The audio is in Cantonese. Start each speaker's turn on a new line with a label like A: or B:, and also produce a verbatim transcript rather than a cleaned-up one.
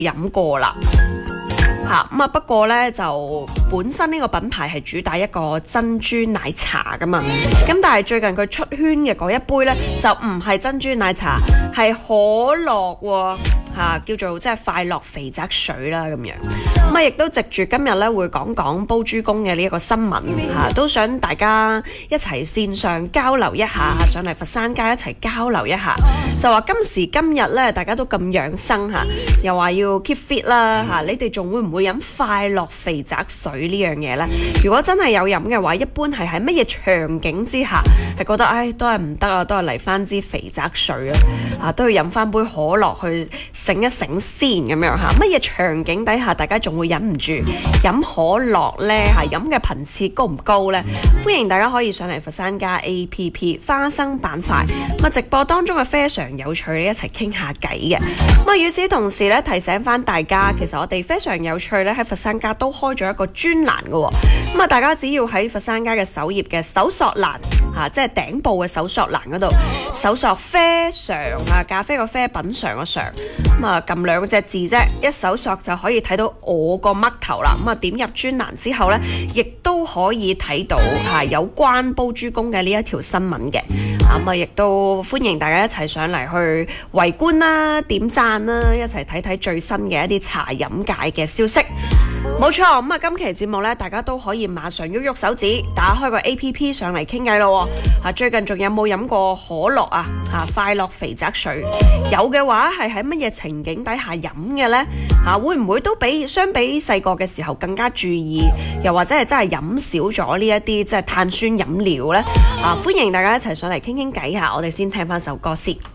A: 飲過啦。嚇咁啊！不過咧就本身呢個品牌係主打一個珍珠奶茶噶嘛，咁但係最近佢出圈嘅嗰一杯咧就唔係珍珠奶茶，係可樂喎、哦啊、叫做即係快樂肥宅水啦咁樣。咁啊亦都藉住今日咧會講講煲豬公嘅呢一個新聞嚇、啊，都想大家一齊線上交流一下，上嚟佛山街一齊交流一下。就話今時今日咧，大家都咁養生嚇，又話要 keep fit 啦嚇，你哋仲會唔會飲快樂肥宅水呢樣嘢呢？如果真係有飲嘅話，一般係喺乜嘢場景之下係覺得唉都係唔得啊，都係嚟翻支肥宅水啊，啊都要飲翻杯可樂去醒一醒先咁樣嚇。乜嘢場景底下大家仲會忍唔住飲可樂呢？係飲嘅頻次高唔高呢？歡迎大家可以上嚟佛山家 A P P 花生板塊咁啊，直播當中嘅非常有趣，你一齊傾下偈嘅。咁啊，與此同時咧，提醒翻大家，其實我哋非常有趣咧喺佛山家都開咗一個專欄嘅喎。咁啊，大家只要喺佛山家嘅首頁嘅搜索欄嚇、啊，即係頂部嘅搜索欄嗰度搜索啡常啊，咖啡個啡，品嚐個常，咁啊撳兩隻字啫，一搜索就可以睇到我個嘜頭啦。咁啊點入專欄之後咧，亦都可以睇到嚇、啊、有關煲豬公嘅呢一條新聞嘅。咁啊，亦都歡迎大家一齊上嚟去圍觀啦、點讚啦，一齊睇睇最新嘅一啲茶飲界嘅消息。冇錯，咁啊，今期節目咧，大家都可以馬上喐喐手指，打開個 A P P 上嚟傾偈咯。啊，最近仲有冇飲過可樂啊？啊，快樂肥宅水，有嘅話係喺乜嘢情景底下飲嘅呢？啊，會唔會都比相比細個嘅時候更加注意，又或者係真係飲少咗呢一啲即係碳酸飲料呢？啊，歡迎大家一齊上嚟傾傾偈下，我哋先聽翻首歌先。